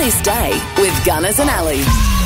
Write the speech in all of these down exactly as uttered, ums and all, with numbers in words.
this day with Gunners and Ali.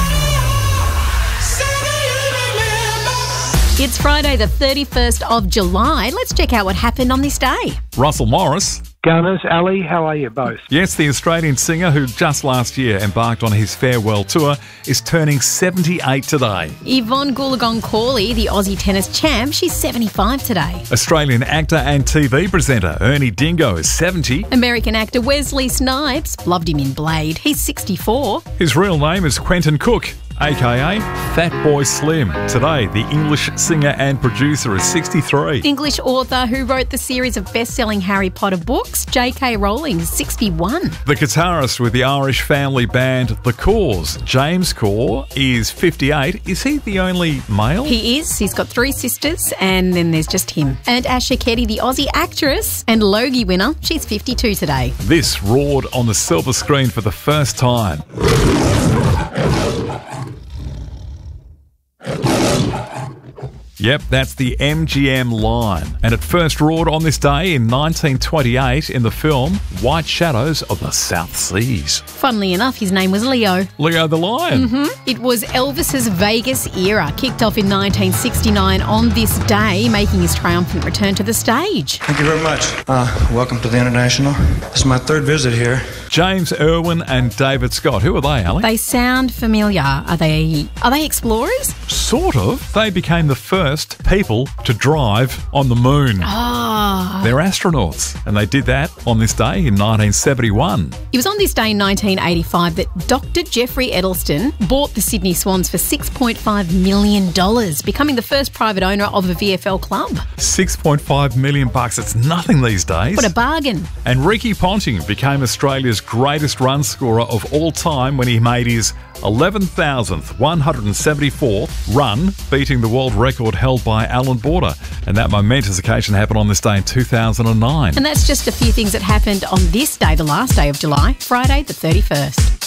It's Friday the thirty-first of July. Let's check out what happened on this day. Russell Morris. Gunners, Ali, how are you both? Yes, the Australian singer who just last year embarked on his farewell tour is turning seventy-eight today. Yvonne Goolagong-Cawley, the Aussie tennis champ, she's seventy-five today. Australian actor and T V presenter Ernie Dingo is seventy. American actor Wesley Snipes, loved him in Blade, he's sixty-four. His real name is Quentin Cook, aka Fat Boy Slim. Today, the English singer and producer is sixty-three. English author who wrote the series of best-selling Harry Potter books, J K Rowling, is sixty-one. The guitarist with the Irish family band The Corrs, James Corr, is fifty-eight. Is he the only male? He is. He's got three sisters, and then there's just him. And Asha Keddy, the Aussie actress and Logie winner, she's fifty-two today. This roared on the silver screen for the first time. Yep, that's the M G M line. And it first roared on this day in nineteen twenty-eight in the film White Shadows of the South Seas. Funnily enough, his name was Leo. Leo the Lion. Mm-hmm. It was Elvis's Vegas era, kicked off in nineteen sixty-nine on this day, making his triumphant return to the stage. Thank you very much. Uh, welcome to the International. This is my third visit here. James Irwin and David Scott. Who are they, Ali? They sound familiar. Are they are they explorers? Sort of. They became the first people to drive on the moon. Ah. They're astronauts, and they did that on this day in nineteen seventy-one. It was on this day in nineteen eighty-five that Doctor Jeffrey Edelston bought the Sydney Swans for six point five million dollars, becoming the first private owner of a V F L club. six point five million bucks. It's nothing these days. What a bargain. And Ricky Ponting became Australia's greatest run scorer of all time when he made his eleven thousand one hundred seventy-fourth run, beating the world record held by Alan Border. And that momentous occasion happened on this day in two thousand nine. And that's just a few things that happened on this day, the last day of July, Friday the thirty-first.